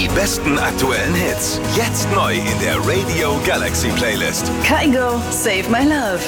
Die besten aktuellen Hits. Jetzt neu in der Radio Galaxy Playlist. Kygo, Save My Love.